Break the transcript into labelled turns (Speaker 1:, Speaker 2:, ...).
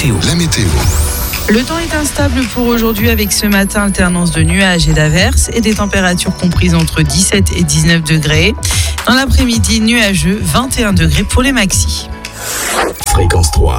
Speaker 1: météo.
Speaker 2: Le temps est instable pour aujourd'hui avec ce matin alternance de nuages et d'averses et des températures comprises entre 17 et 19 degrés. Dans l'après-midi, nuageux, 21 degrés pour les maxis.
Speaker 1: Fréquence 3.